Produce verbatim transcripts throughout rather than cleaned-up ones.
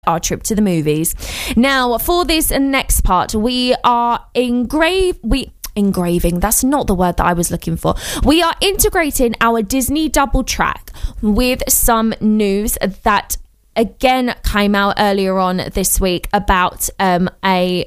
our trip to the movies. Now, for this next part, we are engrave we engraving that's not the word that I was looking for. We are integrating our Disney double track with some news that again came out earlier on this week about um a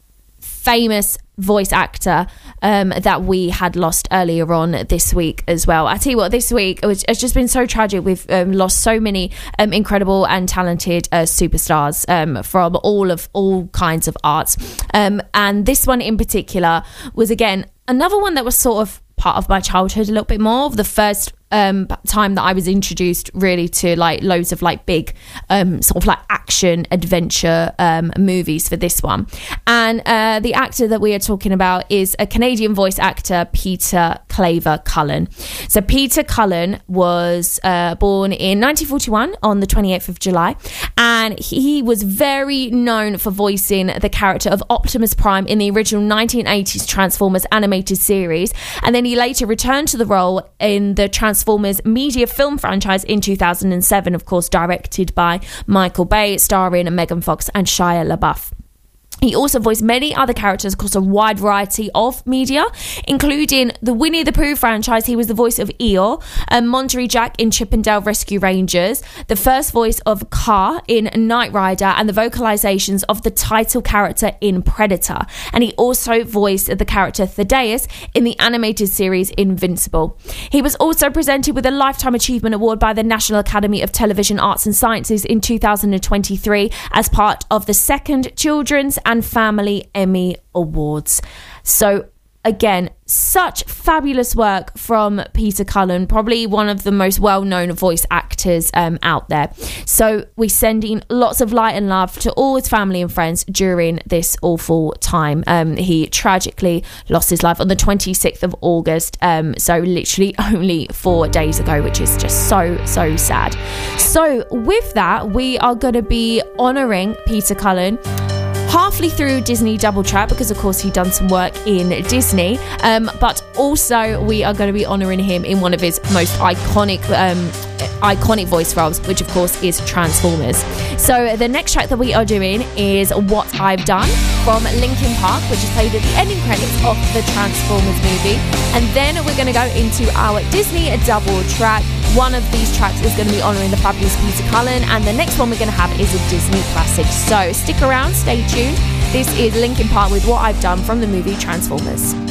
famous voice actor um, that we had lost earlier on this week as well. I tell you what, this week it was, it's just been so tragic. We've um, lost so many um, incredible and talented uh, superstars um, from all of all kinds of arts. Um, and this one in particular was, again, another one that was sort of part of my childhood a little bit more. The first um time that I was introduced really to like loads of like big um sort of like action adventure um movies for this one. And uh the actor that we are talking about is a Canadian voice actor, Peter Claver Cullen. So Peter Cullen was uh born in nineteen forty-one on the twenty-eighth of July, and he was very known for voicing the character of Optimus Prime in the original nineteen eighties Transformers animated series, and then he later returned to the role in the Transformers Transformers media film franchise in two thousand seven, of course, directed by Michael Bay, starring Megan Fox and Shia LaBeouf. He also voiced many other characters across a wide variety of media, including the Winnie the Pooh franchise. He was the voice of Eeyore, um, Monterey Jack in Chip and Dale Rescue Rangers, the first voice of Car in Knight Rider, and the vocalizations of the title character in Predator. And he also voiced the character Thaddeus in the animated series Invincible. He was also presented with a Lifetime Achievement Award by the National Academy of Television Arts and Sciences in two thousand twenty-three as part of the second Children's and Family Emmy Awards. So again, such fabulous work from Peter Cullen, probably one of the most well-known voice actors um, out there. So we're sending lots of light and love to all his family and friends during this awful time. Um, he tragically lost his life on the twenty-sixth of August, um, so literally only four days ago, which is just so, so sad. So with that, we are going to be honouring Peter Cullen halfly through Disney Double Track, because of course he'd done some work in Disney, um, but also we are going to be honouring him in one of his most iconic um, iconic voice roles, which of course is Transformers. So the next track that we are doing is What I've Done from Linkin Park, which is played at the ending credits of the Transformers movie, and then we're going to go into our Disney Double Track. One of these tracks is going to be honouring the fabulous Peter Cullen, and the next one we're going to have is a Disney classic. So stick around, stay tuned. This is Linkin Park with What I've Done from the movie Transformers.